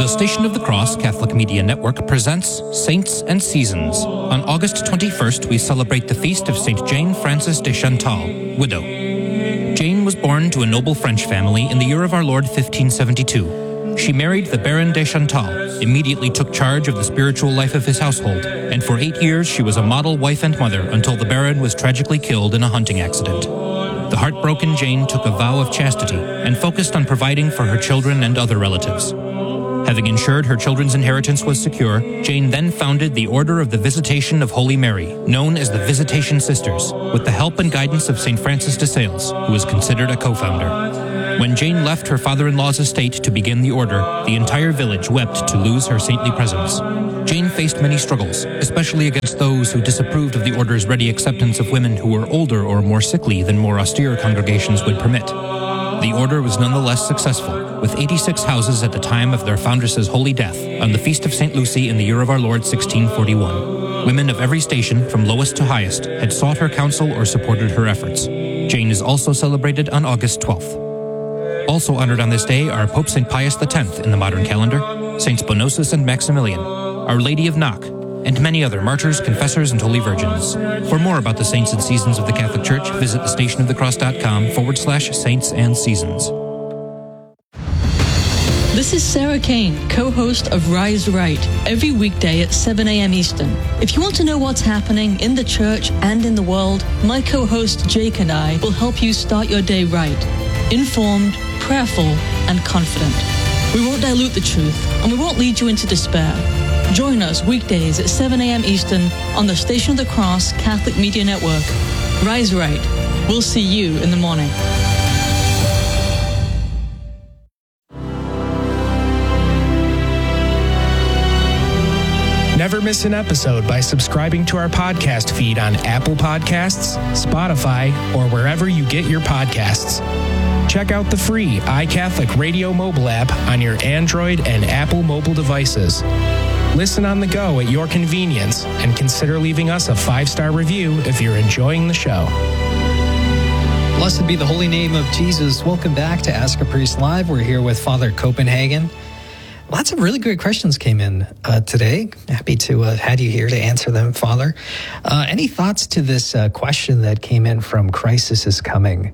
Station of the Cross Catholic Media Network presents Saints and Seasons. On August 21st, we celebrate the feast of Saint Jane Frances de Chantal, widow. Jane was born to a noble French family in the year of our Lord 1572. She married the Baron de Chantal, immediately took charge of the spiritual life of his household, and for 8 years she was a model wife and mother until the Baron was tragically killed in a hunting accident. The heartbroken Jane took a vow of chastity and focused on providing for her children and other relatives. Having ensured her children's inheritance was secure, Jane then founded the Order of the Visitation of Holy Mary, known as the Visitation Sisters, with the help and guidance of St. Francis de Sales, who was considered a co-founder. When Jane left her father-in-law's estate to begin the order, the entire village wept to lose her saintly presence. Jane faced many struggles, especially against those who disapproved of the order's ready acceptance of women who were older or more sickly than more austere congregations would permit. The order was nonetheless successful, with 86 houses at the time of their foundress's holy death on the Feast of St. Lucy in the year of our Lord 1641. Women of every station, from lowest to highest, had sought her counsel or supported her efforts. Jane is also celebrated on August 12th. Also honored on this day are Pope St. Pius X in the modern calendar, Saints Bonosus and Maximilian, Our Lady of Knock, and many other martyrs, confessors, and holy virgins. For more about the saints and seasons of the Catholic Church, visit thestationofthecross.com/saints and seasons. This is Sarah Kane, co-host of Rise Right, every weekday at 7 a.m. Eastern. If you want to know what's happening in the church and in the world, my co-host Jake and I will help you start your day right, informed, prayerful, and confident. We won't dilute the truth, and we won't lead you into despair. Join us weekdays at 7 a.m. Eastern on the Station of the Cross Catholic Media Network. Rise Right. We'll see you in the morning. Never miss an episode by subscribing to our podcast feed on Apple Podcasts, Spotify, or wherever you get your podcasts. Check out the free iCatholic Radio mobile app on your Android and Apple mobile devices. Listen on the go at your convenience and consider leaving us a 5-star review if you're enjoying the show. Blessed be the holy name of Jesus. Welcome back to Ask a Priest Live. We're here with Father Copenhagen. Lots of really great questions came in today. Happy to have you here to answer them, Father. Any thoughts to this question that came in from Crisis is Coming?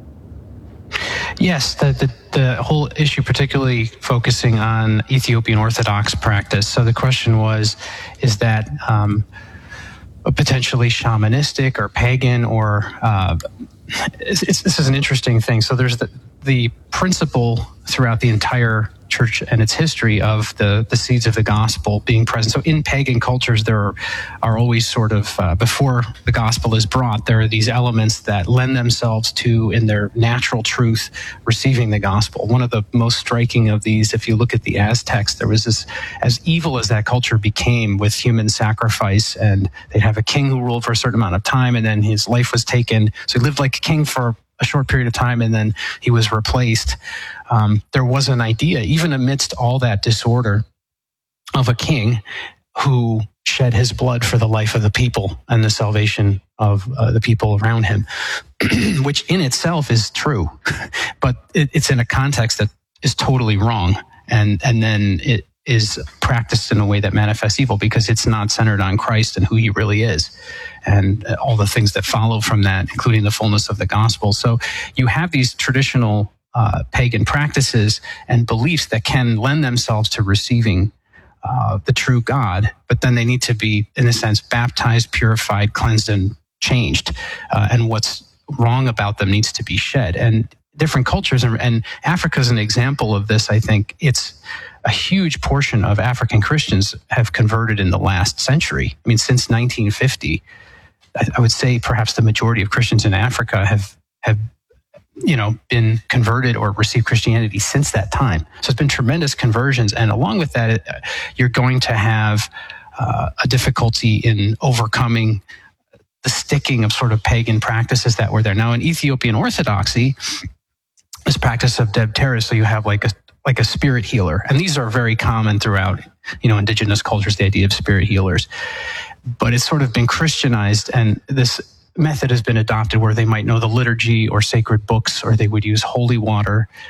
Yes, the whole issue particularly focusing on Ethiopian Orthodox practice. So the question was, is that potentially shamanistic or pagan, or this is an interesting thing. So there's the principle throughout the entire church and its history of the seeds of the gospel being present. So in pagan cultures, there are always sort of, before the gospel is brought, there are these elements that lend themselves to, in their natural truth, receiving the gospel. One of the most striking of these, if you look at the Aztecs, there was this, as evil as that culture became with human sacrifice, and they'd have a king who ruled for a certain amount of time, and then his life was taken. So he lived like a king for a short period of time, and then he was replaced. There was an idea, even amidst all that disorder, of a king who shed his blood for the life of the people and the salvation of the people around him, which in itself is true, but it's in a context that is totally wrong, and then it is practiced in a way that manifests evil because it's not centered on Christ and who he really is, and all the things that follow from that, including the fullness of the gospel. So you have these traditional pagan practices and beliefs that can lend themselves to receiving the true God, but then they need to be, in a sense, baptized, purified, cleansed, and changed. And what's wrong about them needs to be shed. And different cultures, and Africa is an example of this. I think it's a huge portion of African Christians have converted in the last century. I mean, since 1950, I would say perhaps the majority of Christians in Africa have been converted or received Christianity since that time. So it's been tremendous conversions. And along with that, you're going to have a difficulty in overcoming the sticking of sort of pagan practices that were there. Now, in Ethiopian Orthodoxy, this practice of Debteris, so you have like a spirit healer. And these are very common throughout, indigenous cultures, the idea of spirit healers. But it's sort of been Christianized, and this method has been adopted where they might know the liturgy or sacred books, or they would use holy water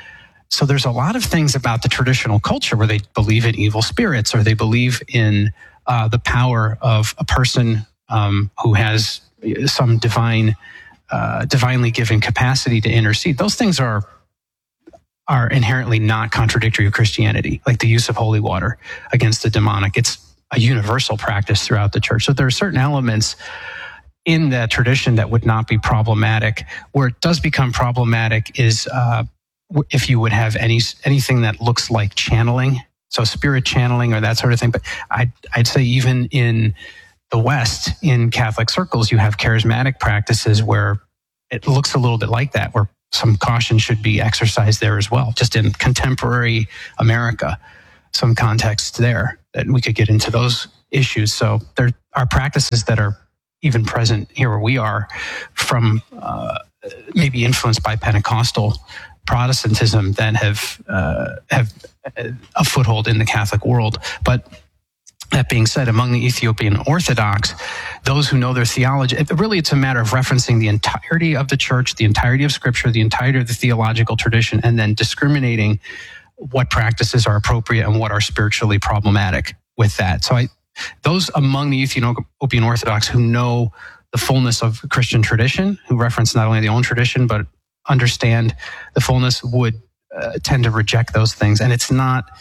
So there's a lot of things about the traditional culture where they believe in evil spirits, or they believe in the power of a person who has some divinely given capacity to intercede. Those things are inherently not contradictory of Christianity, like the use of holy water against the demonic. It's a universal practice throughout the church. So there are certain elements in that tradition that would not be problematic. Where it does become problematic is if you would have anything that looks like channeling, so spirit channeling or that sort of thing. But I'd say even in the West, in Catholic circles, you have charismatic practices where it looks a little bit like that, where some caution should be exercised there as well. Just in contemporary America, some context there that we could get into those issues. So there are practices that are even present here where we are from maybe influenced by Pentecostal Protestantism that have a foothold in the Catholic world. But that being said, among the Ethiopian Orthodox, those who know their theology, it's a matter of referencing the entirety of the church, the entirety of Scripture, the entirety of the theological tradition, and then discriminating what practices are appropriate and what are spiritually problematic with that. So those among the Ethiopian Orthodox who know the fullness of Christian tradition, who reference not only their own tradition, but understand the fullness, would tend to reject those things. And it's not,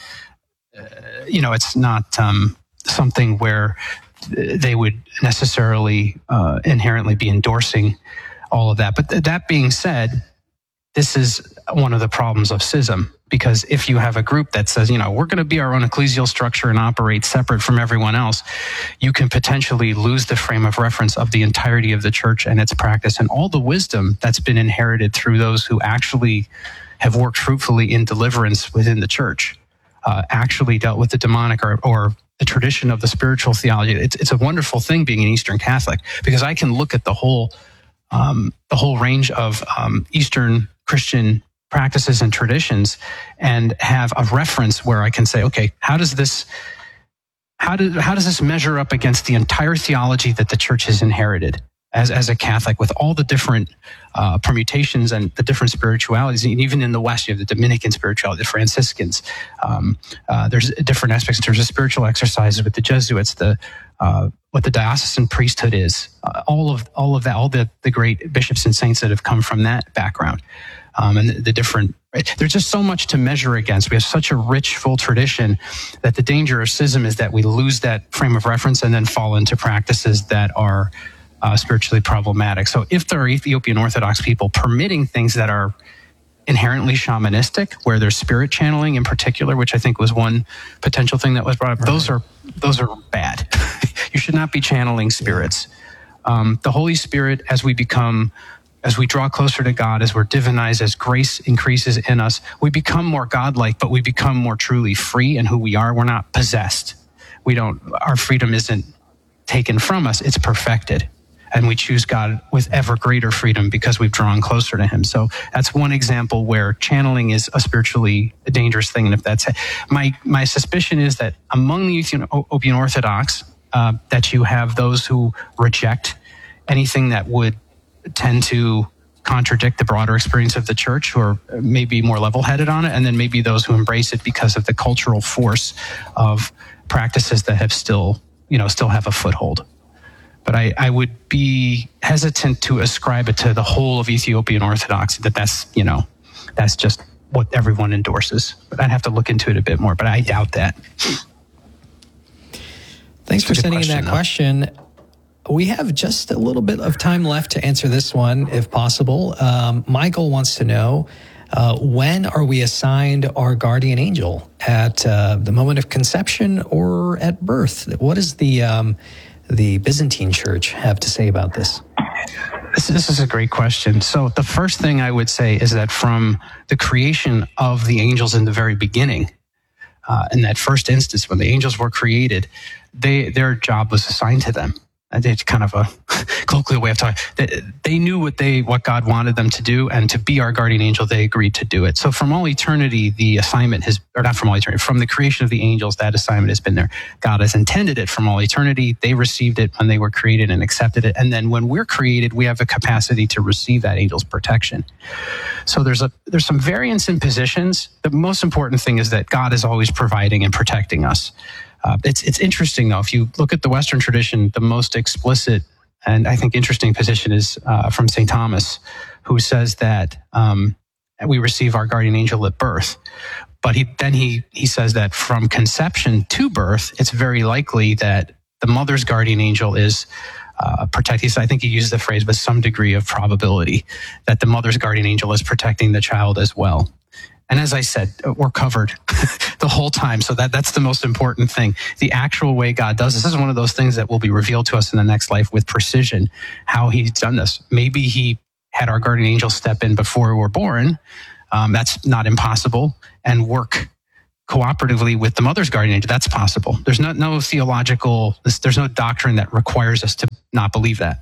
something where they would necessarily inherently be endorsing all of that. But that being said, this is one of the problems of schism, because if you have a group that says, we're going to be our own ecclesial structure and operate separate from everyone else, you can potentially lose the frame of reference of the entirety of the church and its practice and all the wisdom that's been inherited through those who actually have worked fruitfully in deliverance within the church, actually dealt with the demonic or the tradition of the spiritual theology. It's a wonderful thing being an Eastern Catholic, because I can look at the whole range of Eastern Christian practices and traditions and have a reference where I can say, okay, how does this measure up against the entire theology that the church has inherited as a Catholic, with all the different permutations and the different spiritualities? And even in the West, you have the Dominican spirituality, the Franciscans. There's different aspects in terms of spiritual exercises with the Jesuits, what the diocesan priesthood is, all of that, all the great bishops and saints that have come from that background. And the different, there's just so much to measure against. We have such a rich, full tradition that the danger of schism is that we lose that frame of reference and then fall into practices that are spiritually problematic. So if there are Ethiopian Orthodox people permitting things that are inherently shamanistic, where there's spirit channeling in particular, which I think was one potential thing that was brought up, right. Those are bad. You should not be channeling spirits. The Holy Spirit, as we draw closer to God, as we're divinized, as grace increases in us, we become more godlike, but we become more truly free in who we are. We're not possessed. Our freedom isn't taken from us, it's perfected. And we choose God with ever greater freedom because we've drawn closer to Him. So that's one example where channeling is a spiritually dangerous thing. And if that's my suspicion is that among the Ethiopian Orthodox, that you have those who reject anything that would tend to contradict the broader experience of the church, or maybe more level-headed on it, and then maybe those who embrace it because of the cultural force of practices that have still have a foothold. But I would be hesitant to ascribe it to the whole of Ethiopian Orthodoxy, that's just what everyone endorses. But I'd have to look into it a bit more, but I doubt that. Thanks for sending in that question. We have just a little bit of time left to answer this one, if possible. Michael wants to know, when are we assigned our guardian angel? At the moment of conception or at birth? What does the Byzantine Church have to say about this? This is a great question. So the first thing I would say is that from the creation of the angels in the very beginning, in that first instance when the angels were created, their job was assigned to them. it's kind of a colloquial way of talking. They knew what God wanted them to do, and to be our guardian angel, they agreed to do it. So from all eternity, the assignment from the creation of the angels, that assignment has been there. God has intended it from all eternity. They received it when they were created and accepted it. And then when we're created, we have the capacity to receive that angel's protection. So there's some variance in positions. The most important thing is that God is always providing and protecting us. It's interesting, though. If you look at the Western tradition, the most explicit and I think interesting position is from St. Thomas, who says that we receive our guardian angel at birth. But he says that from conception to birth, it's very likely that the mother's guardian angel is protecting. I think he used the phrase with some degree of probability that the mother's guardian angel is protecting the child as well. And as I said, we're covered the whole time. So that's the most important thing. The actual way God does this is one of those things that will be revealed to us in the next life with precision, how he's done this. Maybe he had our guardian angel step in before we were born. That's not impossible. And work cooperatively with the mother's guardian angel. That's possible. There's no theological, there's no doctrine that requires us to not believe that.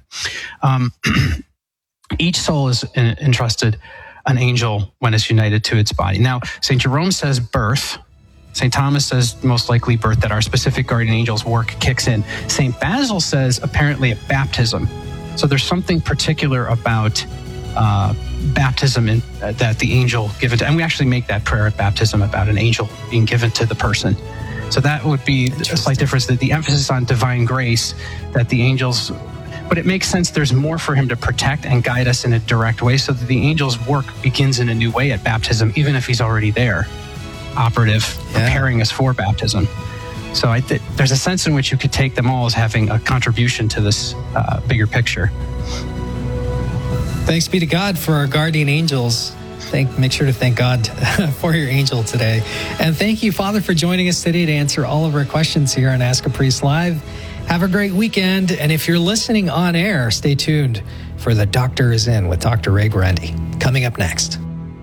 Each soul is entrusted an angel when it's united to its body. Now, St. Jerome says birth. St. Thomas says most likely birth, that our specific guardian angel's work kicks in. St. Basil says apparently at baptism. So there's something particular about baptism that the angel given to, and we actually make that prayer at baptism about an angel being given to the person. So that would be a slight difference, that the emphasis on divine grace, that the angels, but it makes sense. There's more for him to protect and guide us in a direct way, so that the angel's work begins in a new way at baptism, even if he's already there, preparing us for baptism. So there's a sense in which you could take them all as having a contribution to this bigger picture. Thanks be to God for our guardian angels. Make sure to thank God for your angel today. And thank you, Father, for joining us today to answer all of our questions here on Ask a Priest Live. Have a great weekend. And if you're listening on air, stay tuned for The Doctor is In with Dr. Ray Guarendi. Coming up next.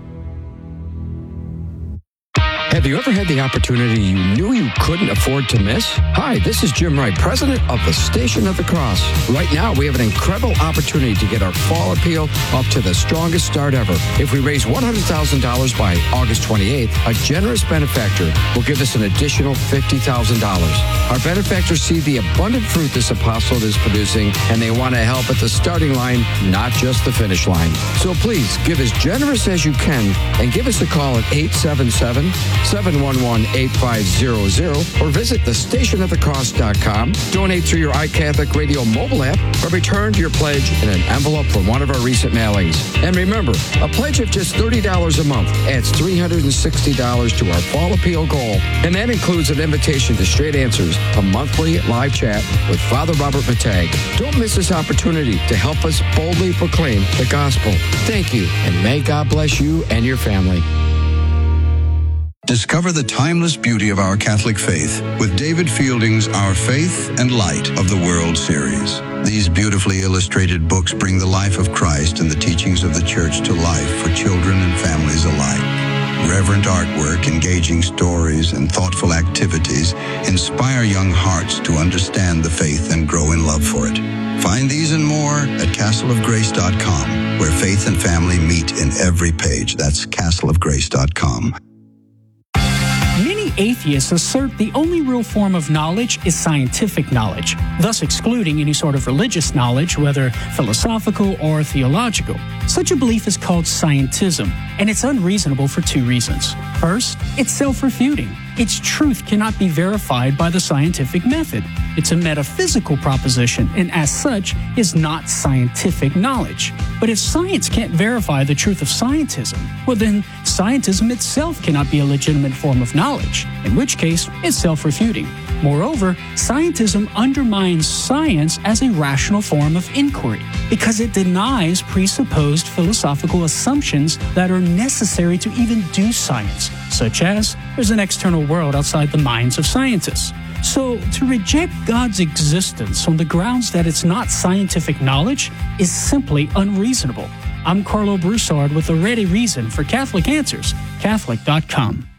Have you ever had the opportunity you knew you couldn't afford to miss? Hi, this is Jim Wright, president of the Station of the Cross. Right now, we have an incredible opportunity to get our fall appeal up to the strongest start ever. If we raise $100,000 by August 28th, a generous benefactor will give us an additional $50,000. Our benefactors see the abundant fruit this apostolate is producing, and they want to help at the starting line, not just the finish line. So please, give as generous as you can and give us a call at 877-711-8500 or visit thestationofthecross.com. Donate through your iCatholic Radio mobile app or return your pledge in an envelope from one of our recent mailings. And remember, a pledge of just $30 a month adds $360 to our fall appeal goal. And that includes an invitation to Straight Answers, a monthly live chat with Father Robert Matag. Don't miss this opportunity to help us boldly proclaim the gospel. Thank you, and may God bless you and your family. Discover the timeless beauty of our Catholic faith with David Fielding's Our Faith and Light of the World series. These beautifully illustrated books bring the life of Christ and the teachings of the Church to life for children and families alike. Reverent artwork, engaging stories, and thoughtful activities inspire young hearts to understand the faith and grow in love for it. Find these and more at castleofgrace.com, where faith and family meet in every page. That's castleofgrace.com. Many atheists assert the only real form of knowledge is scientific knowledge, thus excluding any sort of religious knowledge, whether philosophical or theological. Such a belief is called scientism, and it's unreasonable for two reasons. First, it's self-refuting. Its truth cannot be verified by the scientific method. It's a metaphysical proposition, and as such, is not scientific knowledge. But if science can't verify the truth of scientism, well then, scientism itself cannot be a legitimate form of knowledge, in which case, it's self-refuting. Moreover, scientism undermines science as a rational form of inquiry because it denies presupposed philosophical assumptions that are necessary to even do science, such as there's an external world outside the minds of scientists. So, to reject God's existence on the grounds that it's not scientific knowledge is simply unreasonable. I'm Carlo Broussard with a ready reason for Catholic Answers, Catholic.com.